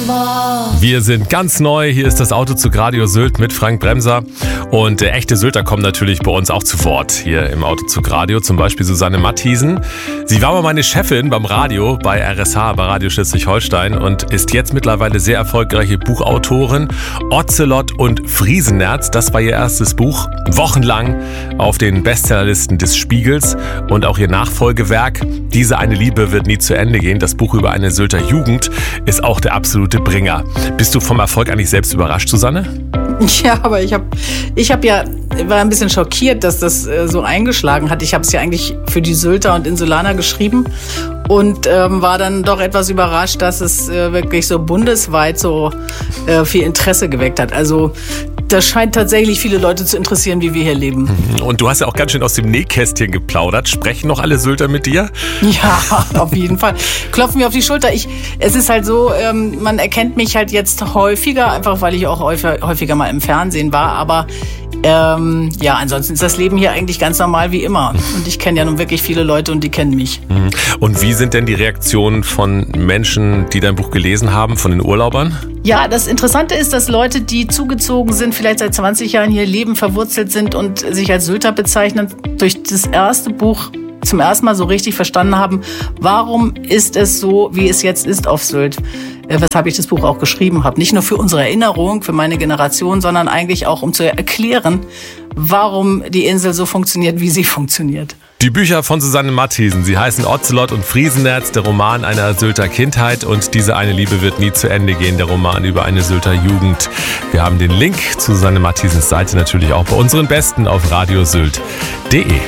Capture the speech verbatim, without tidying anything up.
Wir sind ganz neu. Hier ist das Autozug Radio Sylt mit Frank Bremser. Und äh, echte Sylter kommen natürlich bei uns auch zu Wort hier im Autozug Radio. Zum Beispiel Susanne Mathiesen. Sie war mal meine Chefin beim Radio bei R S H, bei Radio Schleswig-Holstein und ist jetzt mittlerweile sehr erfolgreiche Buchautorin. Ocelot und Friesenerz, das war ihr erstes Buch. Wochenlang auf den Bestsellerlisten des Spiegels. Und auch ihr Nachfolgewerk, Diese eine Liebe wird nie zu Ende gehen. Das Buch über eine Sylter Jugend ist auch der absolute Bringer. Bist du vom Erfolg eigentlich selbst überrascht, Susanne? Ja, aber ich habe ich hab ja, war ein bisschen schockiert, dass das äh, so eingeschlagen hat. Ich habe es ja eigentlich für die Sylter und Insulaner geschrieben und ähm, war dann doch etwas überrascht, dass es äh, wirklich so bundesweit so äh, viel Interesse geweckt hat. Also das scheint tatsächlich viele Leute zu interessieren, wie wir hier leben. Und du hast ja auch ganz schön aus dem Nähkästchen geplaudert. Sprechen noch alle Sylter mit dir? Ja, auf jeden Fall. Klopfen mir auf die Schulter. Ich, es ist halt so, ähm, man erkennt mich halt jetzt häufiger, einfach weil ich auch häufiger, häufiger mal im Fernsehen war. Aber ähm, ja, ansonsten ist das Leben hier eigentlich ganz normal wie immer. Und ich kenne ja nun wirklich viele Leute und die kennen mich. Und wie sind denn die Reaktionen von Menschen, die dein Buch gelesen haben, von den Urlaubern? Ja, das Interessante ist, dass Leute, die zugezogen sind, vielleicht seit zwanzig Jahren hier leben, verwurzelt sind und sich als Sylter bezeichnen, durch das erste Buch zum ersten Mal so richtig verstanden haben, warum ist es so, wie es jetzt ist auf Sylt. Weshalb ich das Buch auch geschrieben habe. Nicht nur für unsere Erinnerung, für meine Generation, sondern eigentlich auch, um zu erklären, warum die Insel so funktioniert, wie sie funktioniert. Die Bücher von Susanne Mathiesen, sie heißen Ocelot und Friesenerz, der Roman einer Sylter Kindheit und Diese eine Liebe wird nie zu Ende gehen, der Roman über eine Sylter Jugend. Wir haben den Link zu Susanne Mathiesens Seite natürlich auch bei unseren Besten auf radiosylt punkt de.